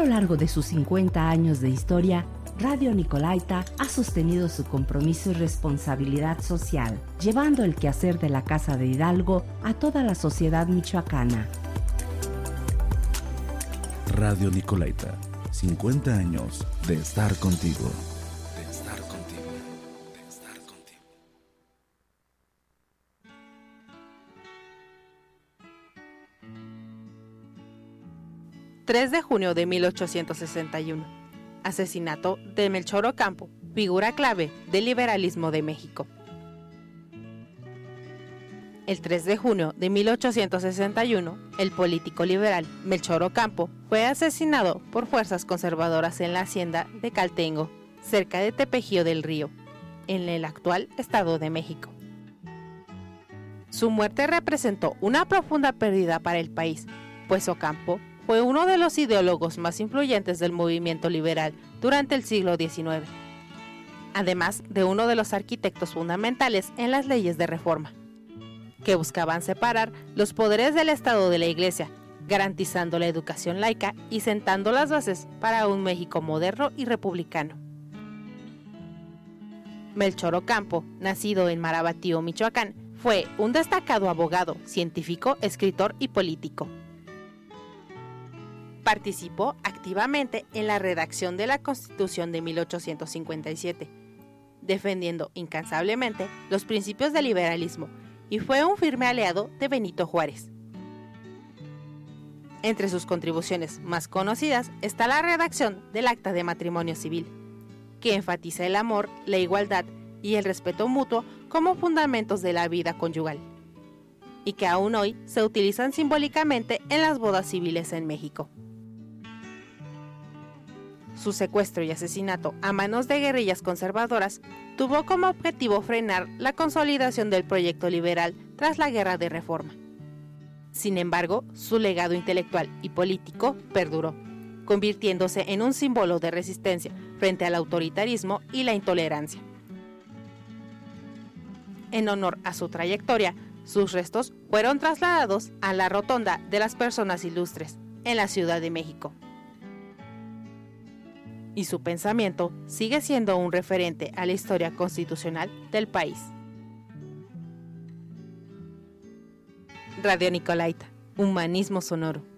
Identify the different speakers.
Speaker 1: lo largo de sus 50 años de historia, Radio Nicolaita ha sostenido su compromiso y responsabilidad social, llevando el quehacer de la Casa de Hidalgo a toda la sociedad michoacana.
Speaker 2: Radio Nicolaita, 50 años de estar contigo.
Speaker 3: 3 de junio de 1861. Asesinato de Melchor Ocampo, figura clave del liberalismo de México. El 3 de junio de 1861, el político liberal Melchor Ocampo fue asesinado por fuerzas conservadoras en la hacienda de Caltengo, cerca de Tepejío del Río, en el actual Estado de México. Su muerte representó una profunda pérdida para el país, pues Ocampo fue uno de los ideólogos más influyentes del movimiento liberal durante el siglo XIX, además de uno de los arquitectos fundamentales en las leyes de reforma, que buscaban separar los poderes del Estado de la Iglesia, garantizando la educación laica y sentando las bases para un México moderno y republicano. Melchor Ocampo, nacido en Marabatío, Michoacán, fue un destacado abogado, científico, escritor y político. Participó activamente en la redacción de la Constitución de 1857, defendiendo incansablemente los principios del liberalismo, y fue un firme aliado de Benito Juárez. Entre sus contribuciones más conocidas está la redacción del Acta de Matrimonio Civil, que enfatiza el amor, la igualdad y el respeto mutuo como fundamentos de la vida conyugal, y que aún hoy se utilizan simbólicamente en las bodas civiles en México. Su secuestro y asesinato a manos de guerrillas conservadoras tuvo como objetivo frenar la consolidación del proyecto liberal tras la Guerra de Reforma. Sin embargo, su legado intelectual y político perduró, convirtiéndose en un símbolo de resistencia frente al autoritarismo y la intolerancia. En honor a su trayectoria, sus restos fueron trasladados a la Rotonda de las Personas Ilustres, en la Ciudad de México. Y su pensamiento sigue siendo un referente a la historia constitucional del país. Radio Nicolaita, humanismo sonoro.